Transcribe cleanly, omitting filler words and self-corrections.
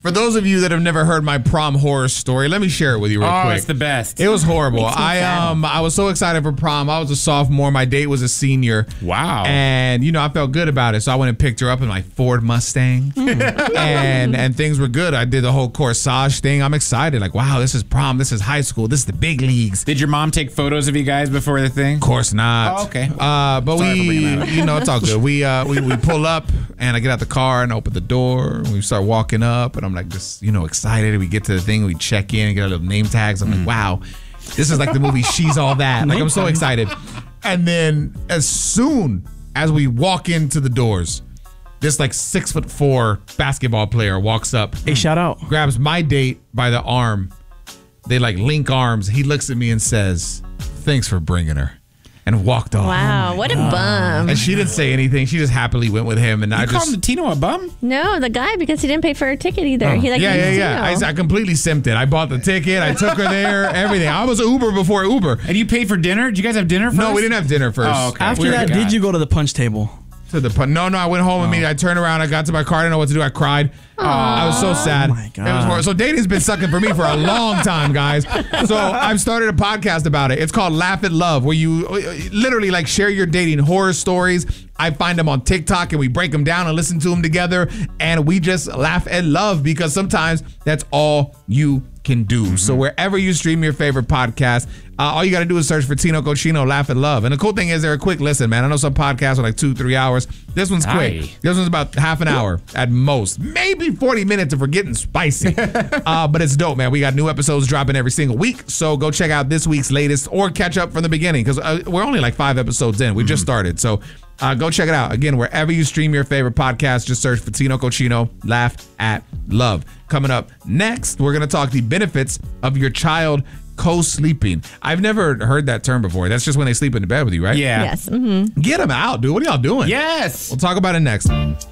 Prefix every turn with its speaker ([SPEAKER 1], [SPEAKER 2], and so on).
[SPEAKER 1] For those of you that have never heard my prom horror story, let me share it with you real quick.
[SPEAKER 2] Oh, it's the best.
[SPEAKER 1] It was horrible. I was so excited for prom. I was a sophomore. My date was a senior.
[SPEAKER 2] Wow.
[SPEAKER 1] And, I felt good about it. So I went and picked her up in my Ford Mustang. and things were good. I did the whole corsage thing. I'm excited. Like, wow, this is prom. This is high school. This is the big leagues.
[SPEAKER 2] Did your mom take photos of you guys before the thing?
[SPEAKER 1] Of course not.
[SPEAKER 2] Oh, okay.
[SPEAKER 1] But
[SPEAKER 2] Sorry for bringing that up.
[SPEAKER 1] it's all good. We pull up and I get out the car and open the door. And we start walking up and I'm like just, excited. We get to the thing. We check in and get our little name tags. I'm like, wow, this is like the movie She's All That. Like, I'm so excited. And then as soon as we walk into the doors, this 6'4" basketball player walks up.
[SPEAKER 3] Hey, shout out.
[SPEAKER 1] Grabs my date by the arm. They link arms. He looks at me and says, "Thanks for bringing her." And walked off.
[SPEAKER 4] Wow, what a bum.
[SPEAKER 1] And she didn't say anything. She just happily went with him. And
[SPEAKER 2] You called Tino a bum?
[SPEAKER 4] No, the guy, because he didn't pay for her ticket either. He
[SPEAKER 1] Yeah. I completely simped it. I bought the ticket. I took her there. Everything. I was Uber before Uber.
[SPEAKER 2] And you paid for dinner? Did you guys have dinner first?
[SPEAKER 1] No, we didn't have dinner first.
[SPEAKER 2] Oh, okay.
[SPEAKER 3] After that, did you go to the punch table?
[SPEAKER 1] No, I went home and I turned around. I got to my car. I didn't know what to do. I cried. I was so sad.
[SPEAKER 3] Oh my God.
[SPEAKER 1] It was horrible. So dating's been sucking for me for a long time, guys. So I've started a podcast about it. It's called Laugh at Love, where you literally share your dating horror stories. I find them on TikTok and we break them down and listen to them together. And we just laugh at love because sometimes that's all you can do. Mm-hmm. So wherever you stream your favorite podcast, all you got to do is search for Tino Cochino Laugh at Love. And the cool thing is they're a quick listen, man. I know some podcasts are 2-3 hours. This one's quick. This one's about half an hour at most. Maybe 40 minutes if we're getting spicy. But it's dope, man. We got new episodes dropping every single week. So go check out this week's latest or catch up from the beginning because we're only 5 episodes in. We just started. So go check it out. Again, wherever you stream your favorite podcast, just search for Tino Cochino Laugh at Love. Coming up next, we're going to talk the benefits of your child co-sleeping. I've never heard that term before. That's just when they sleep in the bed with you, right?
[SPEAKER 2] Yeah.
[SPEAKER 4] Yes. Mm-hmm.
[SPEAKER 1] Get them out, dude. What are y'all doing?
[SPEAKER 2] Yes.
[SPEAKER 1] We'll talk about it next.